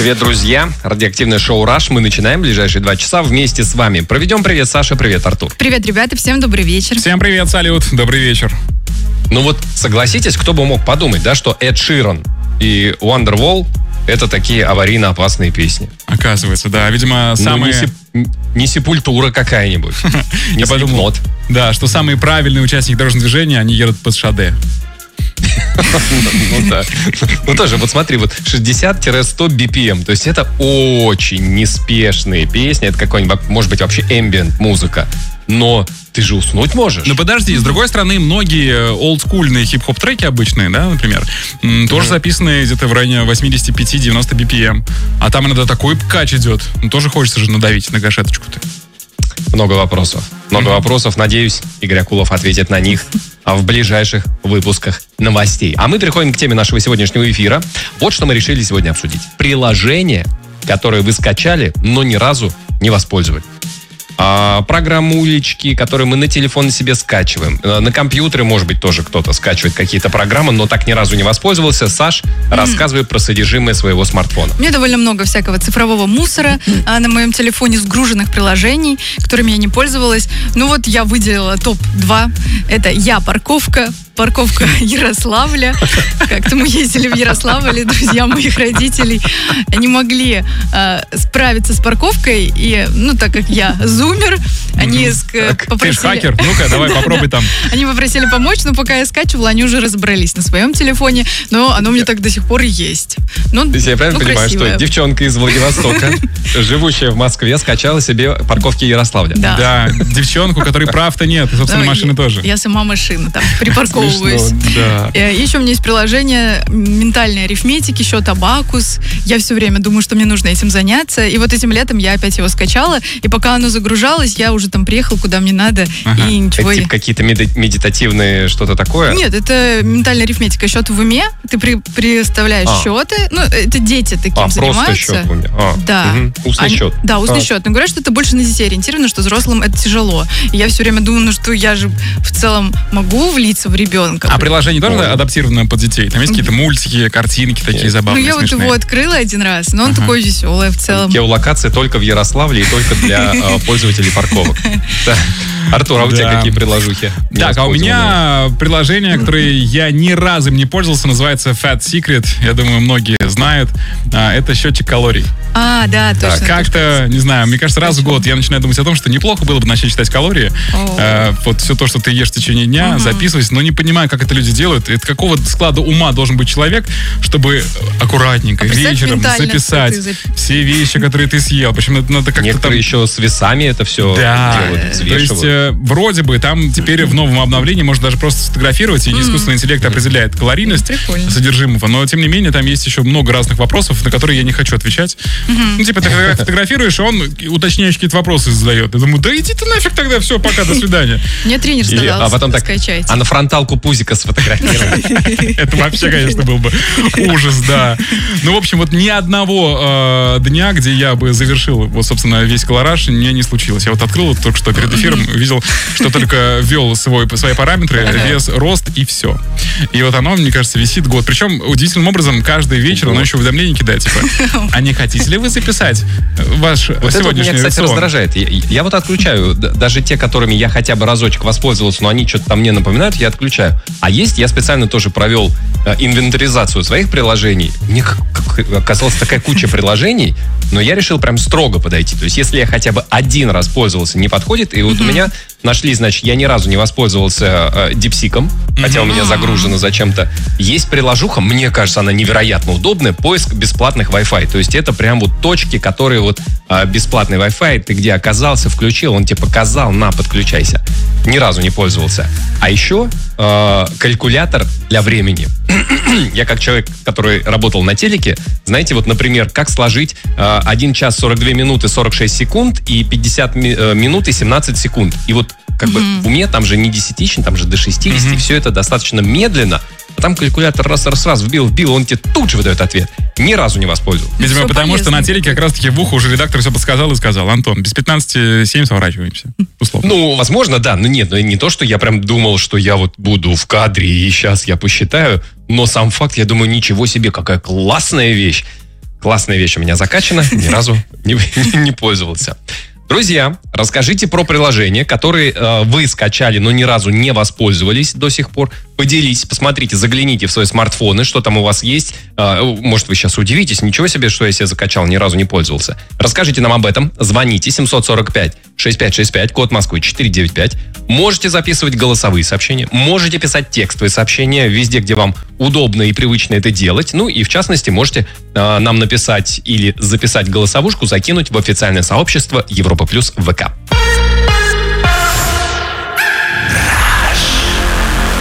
Привет, друзья. Радиоактивное шоу «Раш». Мы начинаем ближайшие 2 часа вместе с вами. Проведем привет, Саша. Привет, Артур. Привет, ребята. Всем добрый вечер. Всем привет, салют. Добрый вечер. Ну вот, согласитесь, кто бы мог подумать, да, что Эд Ширан и Wonderwall — это такие аварийно-опасные песни. Оказывается, да. Видимо, самые... Не Сепультура какая-нибудь. Я подумал, да, что самые правильные участники дорожного движения, они едут под Шаде. Ну да. Ну тоже, вот смотри, вот 60-100 BPM. То есть это очень неспешные песни. Это какой-нибудь, может быть, вообще ambient музыка. Но ты же уснуть можешь. Ну подожди, с другой стороны, многие олдскульные хип-хоп треки обычные, да, например, тоже записаны где-то в районе 85-90 BPM. А там иногда такой кач идет. Ну тоже хочется же надавить на гашеточку-то. Много вопросов. Много вопросов. Надеюсь, Игорь Акулов ответит на них в ближайших выпусках новостей. А мы переходим к теме нашего сегодняшнего эфира. Вот что мы решили сегодня обсудить. Приложение, которое вы скачали, но ни разу не воспользовались. Программулечки, которые мы на телефон себе скачиваем. На компьютере, может быть, тоже кто-то скачивает какие-то программы, но так ни разу не воспользовался. Саш, рассказывай про содержимое своего смартфона. У меня довольно много всякого цифрового мусора на моем телефоне, сгруженных приложений, которыми я не пользовалась. Ну вот я выделила топ-2. Это парковка Ярославля. Как-то мы ездили в Ярославле, друзья моих родителей. Они могли справиться с парковкой, и, так как я зумер, они попросили... Ты же хакер, ну-ка, давай попробуй там. Они попросили помочь, но пока я скачивала, они уже разобрались на своем телефоне, но оно мне так до сих пор и есть. То есть я правильно понимаю, что девчонка из Владивостока, живущая в Москве, скачала себе парковки Ярославля? Да, девчонку, которой прав-то нет, и, собственно, машины тоже. Я сама машина там припарковываюсь. Да. Еще у меня есть приложение ментальной арифметики, счет Абакус. Я все время думаю, что мне нужно этим заняться. И вот этим летом я опять его скачала. И пока оно загружалось, я уже там приехал, куда мне надо. И ничего. Это типа какие-то медитативные что-то такое? Нет, это ментальная арифметика. Счет в уме. Ты представляешь счеты. Это дети таким занимаются. Просто счет в уме. Да. Устный счет. Да, устный счет. Но говорят, что это больше на детей ориентировано, что взрослым это тяжело. И я все время думаю, что я же в целом могу влиться в ребенка. А приложение тоже адаптировано под детей? Там есть какие-то мультики, картинки такие забавные, я смешные. вот его открыла один раз, но он такой веселый в целом. Геолокация только в Ярославле и только для пользователей парковок. Артур, а у тебя какие приложухи? Так, а у меня приложение, которое я ни разу не пользовался, называется Fat Secret. Я думаю, многие знают. Это счетчик калорий. Да, точно. Как-то, не знаю, мне кажется, раз в год я начинаю думать о том, что неплохо было бы начать считать калории. Вот все то, что ты ешь в течение дня, записывать, но не понимаю, как это люди делают. Это какого склада ума должен быть человек, чтобы аккуратненько вечером записать все вещи, которые ты съел. Причем это надо как-то некоторые еще с весами это все делают, взвешивают. То есть, вроде бы, там теперь в новом обновлении можно даже просто сфотографировать, и искусственный интеллект определяет калорийность содержимого. Но, тем не менее, там есть еще много разных вопросов, на которые я не хочу отвечать. Ты фотографируешь, и он уточняющие какие-то вопросы задает. Я думаю, да иди ты нафиг тогда, все, пока, до свидания. Мне тренер сказал, а потом так, скачайте. А на фронталку пузика сфотографировать. Это вообще, конечно, был бы ужас, да. Ну, в общем, вот ни одного дня, где я бы завершил, вот, собственно, весь колораж, мне не случилось. Я вот открыл только что перед эфиром, видел, что только ввел свои параметры, вес, рост и все. И вот оно, мне кажется, висит год. Причем удивительным образом каждый вечер оно еще уведомление кидает, типа, а не хотите ли вы записать ваш сегодняшний меня, кстати, раздражает. Я вот отключаю, даже те, которыми я хотя бы разочек воспользовался, но они что-то там мне напоминают, я отключаю. А есть, я специально тоже провел инвентаризацию своих приложений. Мне оказалась такая куча приложений, но я решил прям строго подойти. То есть, если я хотя бы один раз пользовался, не подходит, и вот у меня нашли, значит, я ни разу не воспользовался дипсиком, хотя у меня загружено зачем-то. Есть приложуха, мне кажется, она невероятно удобная, поиск бесплатных Wi-Fi. То есть это прям вот точки, которые вот бесплатный Wi-Fi, ты где оказался, включил, он тебе показал, на, подключайся. Ни разу не пользовался. А еще калькулятор для времени. Я как человек, который работал на телеке, знаете, вот, например, как сложить 1 час 42 минуты 46 секунд и 50 минут и 17 секунд. И вот как бы в уме там же не десятичен, там же до 60, все это достаточно медленно. А там калькулятор раз вбил, он тебе тут же выдает ответ. Ни разу не воспользовался. Видимо, все потому полезно. что на телеке как раз-таки в ухо уже редактор все подсказал и сказал: Антон, без 15-7 сворачиваемся. Условно. Ну, возможно, да. Но нет, не то, что я прям думал, что я вот буду в кадре и сейчас я посчитаю. Но сам факт, я думаю, ничего себе, какая классная вещь. Классная вещь у меня закачана, ни разу не пользовался. Друзья, расскажите про приложения, которые вы скачали, но ни разу не воспользовались до сих пор. Поделитесь, посмотрите, загляните в свои смартфоны, что там у вас есть. Может, вы сейчас удивитесь, ничего себе, что я себе закачал, ни разу не пользовался. Расскажите нам об этом. Звоните 745-6565, код Москвы 495. Можете записывать голосовые сообщения, можете писать текстовые сообщения везде, где вам удобно и привычно это делать. Ну и в частности, можете нам написать или записать голосовушку, закинуть в официальное сообщество Европа Плюс ВК.